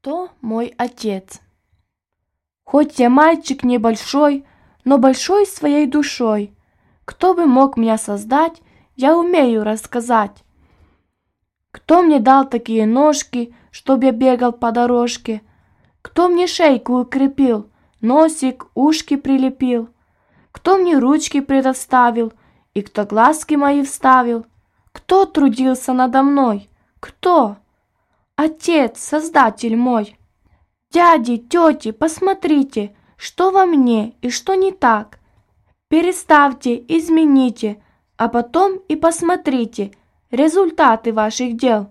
Кто мой отец? Хоть я мальчик небольшой, но большой своей душой. Кто бы мог меня создать, я умею рассказать. Кто мне дал такие ножки, чтоб я бегал по дорожке? Кто мне шейку укрепил, носик, ушки прилепил? Кто мне ручки предоставил и кто глазки мои вставил? Кто трудился надо мной? Кто? Отец, Создатель мой. Дяди, тети, посмотрите, что во мне и что не так. Переставьте, измените, а потом и посмотрите результаты ваших дел.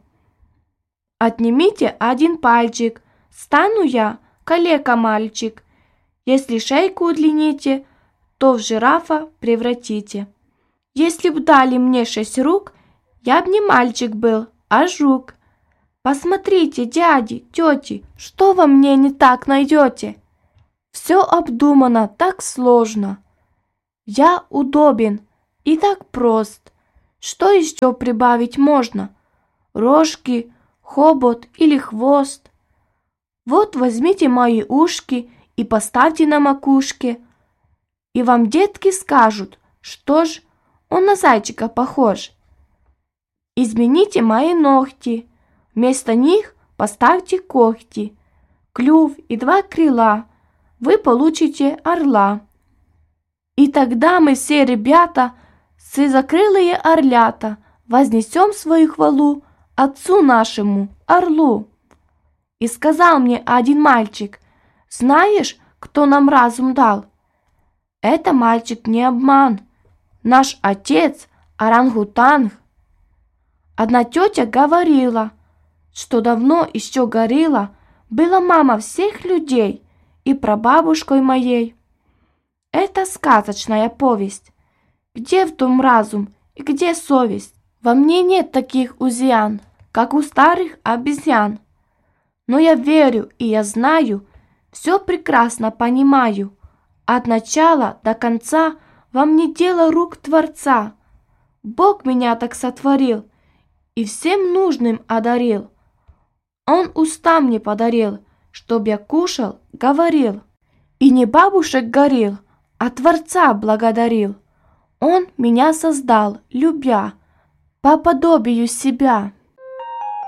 Отнимите один пальчик, стану я калека-мальчик. Если шейку удлините, то в жирафа превратите. Если б дали мне 6 рук, я б не мальчик был, а жук. Посмотрите, дяди, тети, что во мне не так найдете? Все обдумано так сложно. Я удобен и так прост. Что еще прибавить можно? Рожки, хобот или хвост? Вот возьмите мои ушки и поставьте на макушке. И вам детки скажут, что ж, он на зайчика похож. Измените мои ногти. Вместо них поставьте когти, клюв и 2 крыла. Вы получите орла. И тогда мы все, ребята, сизокрылые орлята, вознесем свою хвалу отцу нашему, орлу. И сказал мне один мальчик: знаешь, кто нам разум дал? Это, мальчик, не обман. Наш отец орангутанг. Одна тетя говорила, что давно еще горела была мама всех людей и прабабушкой моей. Это сказочная повесть. Где в том разум и где совесть? Во мне нет таких узян, как у старых обезьян. Но я верю и я знаю, все прекрасно понимаю. От начала до конца во мне дело рук Творца. Бог меня так сотворил и всем нужным одарил. Он уста мне подарил, чтоб я кушал, говорил. И не бабушек горил, а Творца благодарил. Он меня создал, любя, по подобию себя.